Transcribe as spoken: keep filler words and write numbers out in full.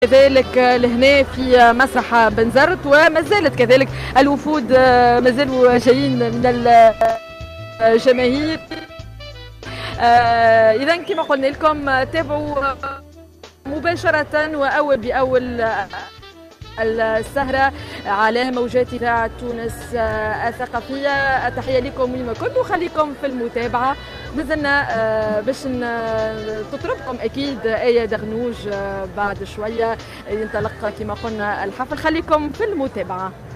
كذلك لهنا في مسرح بنزرت، وما زالت كذلك الوفود ما زالوا جايين من الجماهير. إذا كما قلنا لكم تابعوا مباشرة وأول بأول السهرة على موجات إذاعة تونس الثقافية. تحية لكم وين ما كنتوا، خليكم في المتابعة. مازلنا باش تطربكم أكيد آية دغنوج بعد شوية ينطلق كما قلنا الحفل. خليكم في المتابعة.